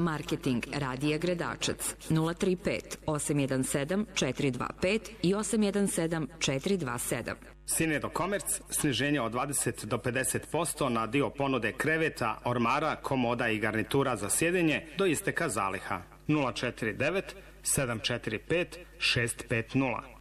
Marketing Radija Gredačac 035 817 425 i 817 427. Sinedo Komerc, sniženje od 20 do 50% na dio ponude kreveta, ormara, komoda i garnitura za sjedenje do isteka zaliha. 049 745 650.